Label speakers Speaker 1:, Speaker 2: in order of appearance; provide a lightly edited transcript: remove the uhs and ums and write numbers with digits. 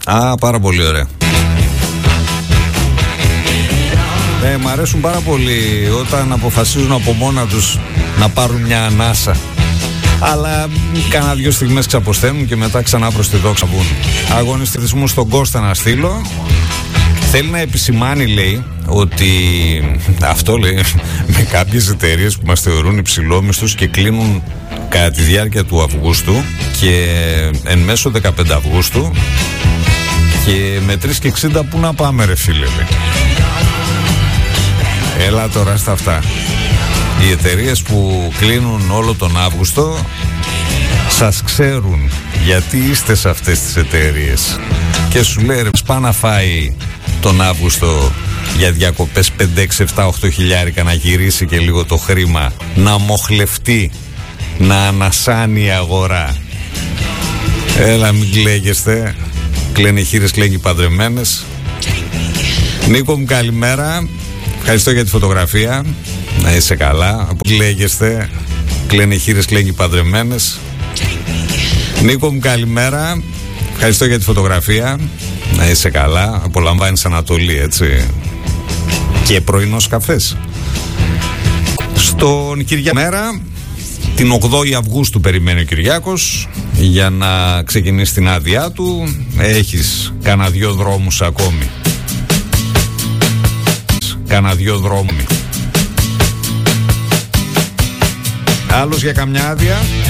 Speaker 1: Πάρα πολύ ωραία. Μ' αρέσουν πάρα πολύ όταν αποφασίζουν από μόνα τους να πάρουν μια ανάσα. Αλλά κάνα 2 στιγμές ξαποσταίνουν και μετά ξανά προς τη δόξα βγουν. Αγωνιστισμό στον Κώστα να στείλω. Θέλει να επισημάνει, λέει, ότι αυτό, λέει, με κάποιες εταιρείες που μας θεωρούν υψηλόμισθους και κλείνουν κατά τη διάρκεια του Αυγούστου και εν μέσω 15 Αυγούστου και με 3,60 που να πάμε, ρε φίλε, λέει. Έλα τώρα στα αυτά. Οι εταιρείες που κλείνουν όλο τον Αύγουστο σας ξέρουν γιατί είστε σε αυτές τις εταιρείες και σου λέει, ρε, πά να φάει τον Αύγουστο για διακοπές 5, 6, 7, 8 χιλιάρικα, να γυρίσει και λίγο το χρήμα, να μοχλευτεί, να ανασάνει η αγορά. Έλα, μην κλαίγεστε. Κλαίνε χείρες, κλαίνε παντρεμένες. Νίκο μου, καλημέρα. Ευχαριστώ για τη φωτογραφία. Να είσαι καλά. Κλαίγεστε. Κλαίνε χείρες, κλαίνε παντρεμένες. Νίκο μου, καλημέρα. Ευχαριστώ για τη φωτογραφία. Να είσαι καλά. Απολαμβάνεις Ανατολή, έτσι. Και πρωινός καφές. Στον Κυριάκο μέρα, την 8η Αυγούστου περιμένει ο Κυριάκος για να ξεκινήσει την άδειά του. Έχεις κάνα 2 δρόμους ακόμη. Κάνα 2 δρόμους. Άλλος για καμιά άδεια.